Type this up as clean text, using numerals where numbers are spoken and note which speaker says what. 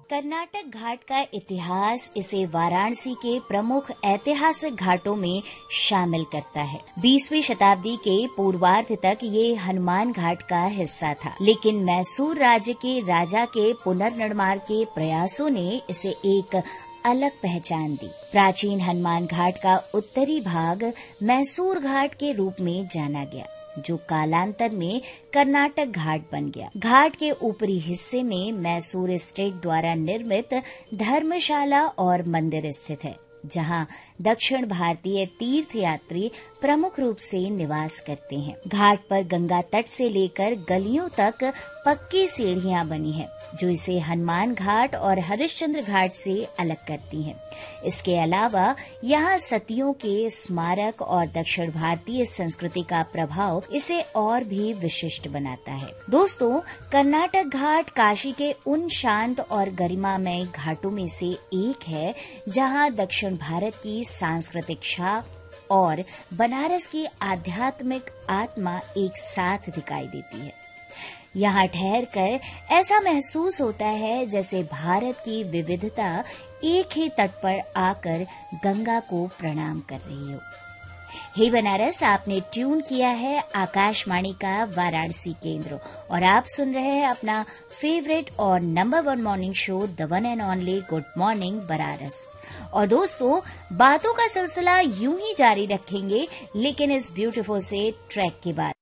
Speaker 1: कर्नाटक घाट का इतिहास इसे वाराणसी के प्रमुख ऐतिहासिक घाटों में शामिल करता है। 20वीं शताब्दी के पूर्वार्ध तक ये हनुमान घाट का हिस्सा था, लेकिन मैसूर राज्य के राजा के पुनर्निर्माण के प्रयासों ने इसे एक अलग पहचान दी। प्राचीन हनुमान घाट का उत्तरी भाग मैसूर घाट के रूप में जाना गया, जो कालांतर में कर्नाटक घाट बन गया। घाट के ऊपरी हिस्से में मैसूर स्टेट द्वारा निर्मित धर्मशाला और मंदिर स्थित है, जहां दक्षिण भारतीय तीर्थयात्री प्रमुख रूप से निवास करते हैं। घाट पर गंगा तट से लेकर गलियों तक पक्की सीढ़ियां बनी हैं, जो इसे हनुमान घाट और हरिश्चंद्र घाट से अलग करती हैं। इसके अलावा यहाँ सतियों के स्मारक और दक्षिण भारतीय संस्कृति का प्रभाव इसे और भी विशिष्ट बनाता है। दोस्तों, कर्नाटक घाट काशी के उन शांत और गरिमामय घाटों में से एक है, जहाँ दक्षिण भारत की सांस्कृतिक छाप और बनारस की आध्यात्मिक आत्मा एक साथ दिखाई देती है। यहाँ ठहरकर ऐसा महसूस होता है जैसे भारत की विविधता एक ही तट पर आकर गंगा को प्रणाम कर रही हो। हे बनारस, आपने ट्यून किया है आकाशवाणी का वाराणसी केंद्र और आप सुन रहे हैं अपना फेवरेट और number 1 morning show the one and only good morning Banaras. और दोस्तों, बातों का सिलसिला यूं ही जारी रखेंगे, लेकिन इस ब्यूटीफुल से ट्रैक के बाद।